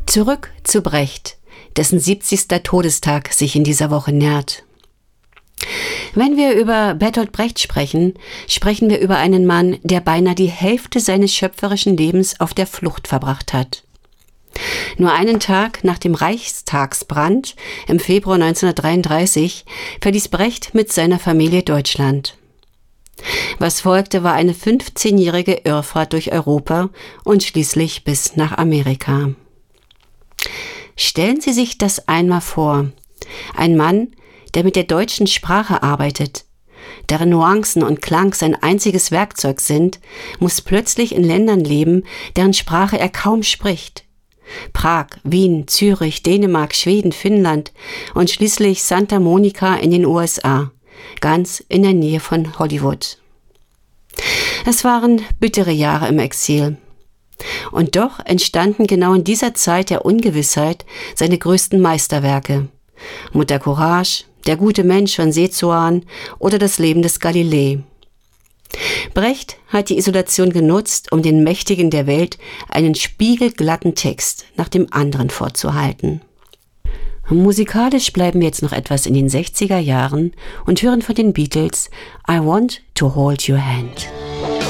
Zurück zu Brecht, dessen 70. Todestag sich in dieser Woche nähert. Wenn wir über Bertolt Brecht sprechen, sprechen wir über einen Mann, der beinahe die Hälfte seines schöpferischen Lebens auf der Flucht verbracht hat. Nur einen Tag nach dem Reichstagsbrand im Februar 1933 verließ Brecht mit seiner Familie Deutschland. Was folgte, war eine 15-jährige Irrfahrt durch Europa und schließlich bis nach Amerika. Stellen Sie sich das einmal vor. Ein Mann, der mit der deutschen Sprache arbeitet, deren Nuancen und Klang sein einziges Werkzeug sind, muss plötzlich in Ländern leben, deren Sprache er kaum spricht. Prag, Wien, Zürich, Dänemark, Schweden, Finnland und schließlich Santa Monica in den USA, ganz in der Nähe von Hollywood. Es waren bittere Jahre im Exil. Und doch entstanden genau in dieser Zeit der Ungewissheit seine größten Meisterwerke. Mutter Courage, Der gute Mensch von Sezuan oder Das Leben des Galilei. Brecht hat die Isolation genutzt, um den Mächtigen der Welt einen spiegelglatten Text nach dem anderen vorzuhalten. Musikalisch bleiben wir jetzt noch etwas in den 60er Jahren und hören von den Beatles I Want to Hold Your Hand.